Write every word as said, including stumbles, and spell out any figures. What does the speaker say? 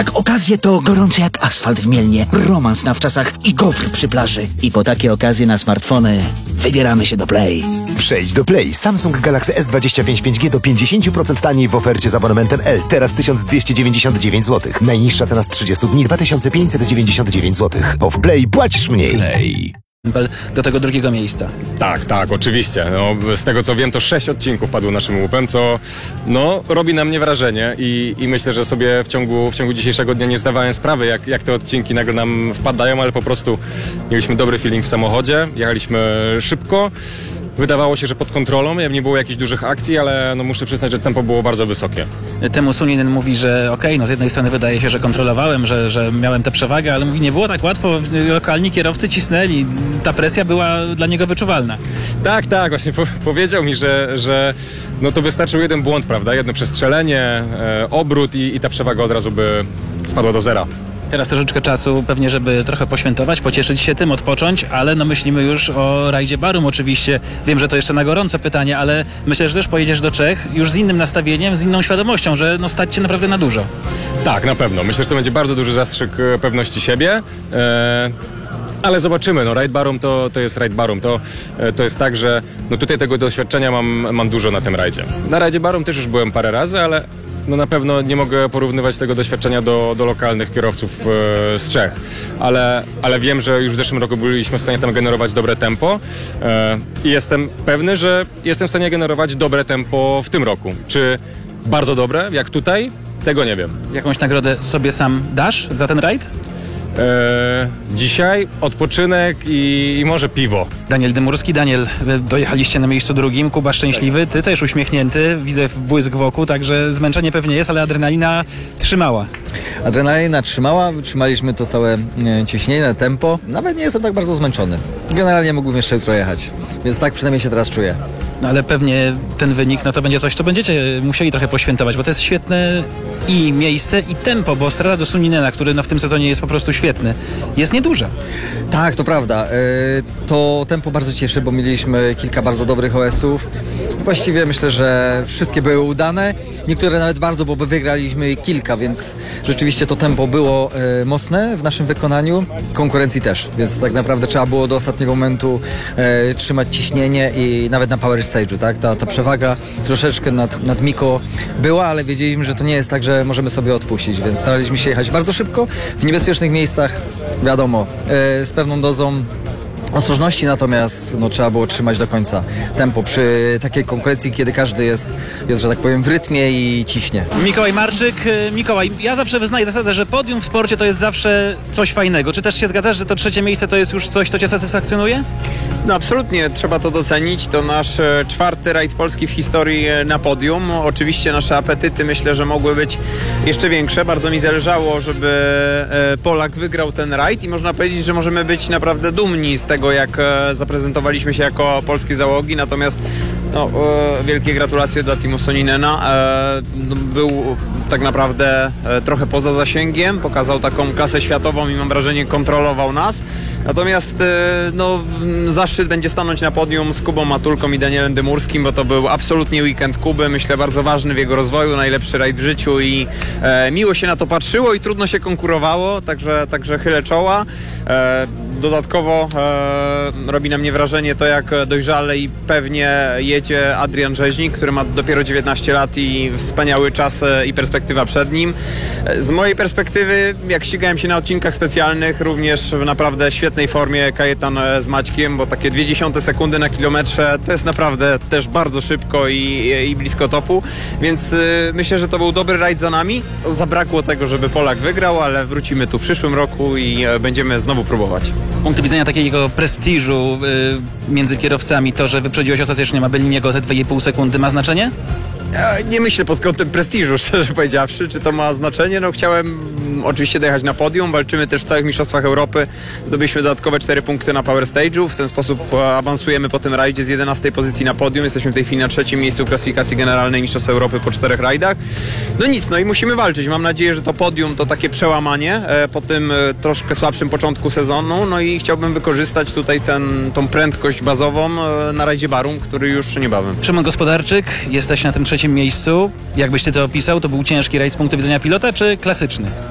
Jak okazje to gorący jak asfalt w Mielnie, romans na wczasach i gofr przy plaży. I po takie okazje na smartfony wybieramy się do Play. Przejdź do Play. Samsung Galaxy S dwadzieścia pięć pięć G do pięćdziesiąt procent taniej w ofercie z abonamentem L. Teraz tysiąc dwieście dziewięćdziesiąt dziewięć złotych. Najniższa cena z trzydziestu dni dwa tysiące pięćset dziewięćdziesiąt dziewięć złotych. Bo w Play płacisz mniej. Play. Do tego drugiego miejsca. Tak, tak, oczywiście. No, z tego co wiem, to sześć odcinków padło naszym łupem, co no, robi na mnie wrażenie i, i myślę, że sobie w ciągu, w ciągu dzisiejszego dnia nie zdawałem sprawy, jak, jak te odcinki nagle nam wpadają, ale po prostu mieliśmy dobry feeling w samochodzie, jechaliśmy szybko. Wydawało się, że pod kontrolą, nie było jakichś dużych akcji, ale no muszę przyznać, że tempo było bardzo wysokie. Temu Suninen mówi, że okej, okay, no z jednej strony wydaje się, że kontrolowałem, że, że miałem tę przewagę, ale mówi, nie było tak łatwo, lokalni kierowcy cisnęli, ta presja była dla niego wyczuwalna. Tak, tak, właśnie po powiedział mi, że, że no to wystarczył jeden błąd, prawda, jedno przestrzelenie, e, obrót i, i ta przewaga od razu by spadła do zera. Teraz troszeczkę czasu pewnie, żeby trochę poświętować, pocieszyć się tym, odpocząć, ale no myślimy już o rajdzie Barum oczywiście. Wiem, że to jeszcze na gorąco pytanie, ale myślę, że też pojedziesz do Czech już z innym nastawieniem, z inną świadomością, że no stać cię naprawdę na dużo. Tak, na pewno. Myślę, że to będzie bardzo duży zastrzyk pewności siebie. E Ale zobaczymy, no Raid Barum to, to jest Raid Barum, to, to jest tak, że no tutaj tego doświadczenia mam, mam dużo na tym rajdzie. Na rajdzie Barum też już byłem parę razy, ale no na pewno nie mogę porównywać tego doświadczenia do, do lokalnych kierowców e, z Czech, ale, ale wiem, że już w zeszłym roku byliśmy w stanie tam generować dobre tempo e, i jestem pewny, że jestem w stanie generować dobre tempo w tym roku. Czy bardzo dobre, jak tutaj? Tego nie wiem. Jakąś nagrodę sobie sam dasz za ten rajd? Eee, dzisiaj odpoczynek i, i może piwo. Daniel Dymurski. Daniel, dojechaliście na miejscu drugim, Kuba szczęśliwy, ty też uśmiechnięty, widzę błysk w oku, także zmęczenie pewnie jest, ale adrenalina trzymała. Adrenalina trzymała, wytrzymaliśmy to całe e, ciśnienie, tempo. Nawet nie jestem tak bardzo zmęczony. Generalnie mógłbym jeszcze jutro jechać, więc tak przynajmniej się teraz czuję. No ale pewnie ten wynik, no to będzie coś, co będziecie musieli trochę poświętować, bo to jest świetne i miejsce, i tempo, bo strata do Suninena, który no w tym sezonie jest po prostu świetny, jest nieduża. Tak, to prawda. E, to tempo bardzo cieszy, bo mieliśmy kilka bardzo dobrych O S-ów. Właściwie myślę, że wszystkie były udane. Niektóre nawet bardzo, bo wygraliśmy kilka, więc rzeczywiście to tempo było e, mocne w naszym wykonaniu. Konkurencji też, więc tak naprawdę trzeba było do ostatniego momentu e, trzymać ciśnienie i nawet na Power Stage'u, tak? Ta, ta przewaga troszeczkę nad, nad Miko była, ale wiedzieliśmy, że to nie jest tak, że możemy sobie odpuścić, więc staraliśmy się jechać bardzo szybko, w niebezpiecznych miejscach, wiadomo, e, z pewną dozą ostrożności, natomiast no, trzeba było trzymać do końca tempo przy takiej konkurencji, kiedy każdy jest, jest, że tak powiem, w rytmie i ciśnie. Mikołaj Marczyk. Mikołaj, ja zawsze wyznaję zasadę, że podium w sporcie to jest zawsze coś fajnego. Czy też się zgadzasz, że to trzecie miejsce to jest już coś, co cię satysfakcjonuje? No absolutnie, trzeba to docenić. To nasz e, czwarty rajd polski w historii e, na podium. Oczywiście nasze apetyty myślę, że mogły być jeszcze większe. Bardzo mi zależało, żeby e, Polak wygrał ten rajd i można powiedzieć, że możemy być naprawdę dumni z tego, jak e, zaprezentowaliśmy się jako polskie załogi. Natomiast no, e, wielkie gratulacje dla teamu Soninena. E, no, był tak naprawdę e, trochę poza zasięgiem. Pokazał taką klasę światową i mam wrażenie kontrolował nas. Natomiast e, no, zaszczyt będzie stanąć na podium z Kubą Matulką i Danielem Dymurskim, bo to był absolutnie weekend Kuby, myślę bardzo ważny w jego rozwoju, najlepszy rajd w życiu i e, miło się na to patrzyło i trudno się konkurowało, także, także chylę czoła. E, dodatkowo e, robi na mnie wrażenie to, jak dojrzale i pewnie jedzie Adrian Rzeźnik, który ma dopiero dziewiętnaście lat i wspaniały czas e, i perspektywa przed nim. E, z mojej perspektywy, jak ścigałem się na odcinkach specjalnych, również w naprawdę świetnej formie Kajetan z Maćkiem, bo takie dwie dziesiąte sekundy na kilometrze to jest naprawdę też bardzo szybko i, i blisko topu, więc y, myślę, że to był dobry rajd za nami. Zabrakło tego, żeby Polak wygrał, ale wrócimy tu w przyszłym roku i y, będziemy znowu próbować. Z punktu widzenia takiego prestiżu y, między kierowcami, to, że wyprzedziłeś ostatecznie Mabelliniego te dwie i pół sekundy, ma znaczenie? Ja nie myślę pod kątem prestiżu, szczerze powiedziawszy, czy to ma znaczenie. No chciałem oczywiście dojechać na podium, walczymy też w całych mistrzostwach Europy, zdobyliśmy dodatkowe cztery punkty na Power Stage'u, w ten sposób awansujemy po tym rajdzie z jedenastej pozycji na podium, jesteśmy w tej chwili na trzecim miejscu klasyfikacji generalnej Mistrzostw Europy po czterech rajdach. No nic, no i musimy walczyć, mam nadzieję, że to podium to takie przełamanie e, po tym e, troszkę słabszym początku sezonu, no i chciałbym wykorzystać tutaj ten, tą prędkość bazową e, na rajdzie Barum, który już niebawem. Szymon Gospodarczyk, jesteś na tym trzecim miejscu. Jakbyś ty to opisał, to był ciężki rajd z punktu widzenia pilota, czy klasyczny?